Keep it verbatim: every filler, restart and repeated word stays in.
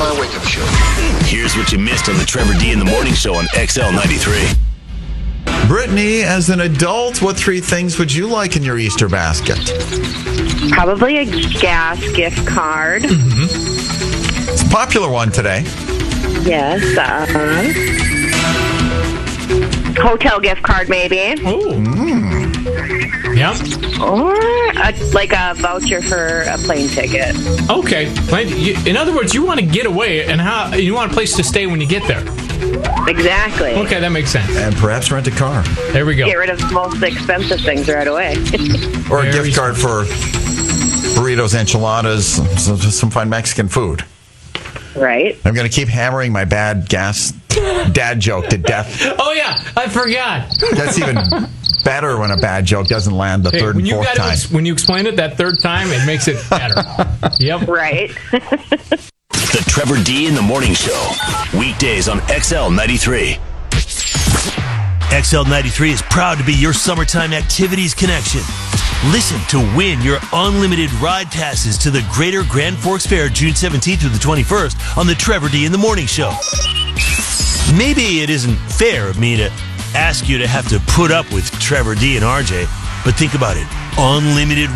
my wake-up show. Here's what you missed on the Trevor D in the Morning Show on X L ninety-three. Brittany, as an adult, what three things would you like in your Easter basket? Probably a gas gift card. Mm-hmm. It's a popular one today. Yes. Uh, hotel gift card, maybe. Oh. Mm. Yeah. Or a, like a voucher for a plane ticket. Okay. In other words, you want to get away, and how you want a place to stay when you get there. Exactly. Okay, that makes sense. And perhaps rent a car. There we go. Get rid of the most expensive things right away. Or a Very gift card for burritos, enchiladas, some, some fine Mexican food. Right. I'm going to keep hammering my bad gas dad joke to death. Oh, yeah. I forgot. That's even better when a bad joke doesn't land the Hey, third when and you fourth gotta time. ex- when you explain it that third time, it makes it better. Yep. Right. The Trevor D in the Morning Show. Weekdays on X L ninety-three. X L ninety-three is proud to be your summertime activities connection. Listen to win your unlimited ride passes to the Greater Grand Forks Fair June seventeenth through the twenty-first on the Trevor D in the Morning Show. Maybe it isn't fair of me to ask you to have to put up with Trevor D and R J, but think about it. Unlimited